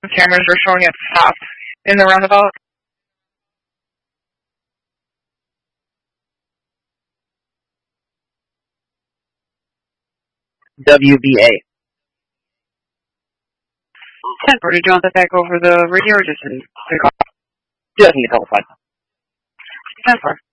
cameras are showing it stopped in the roundabout. WBA. 10, or did you want that back over the radio or just in the call? Just in the telephone. 10 4.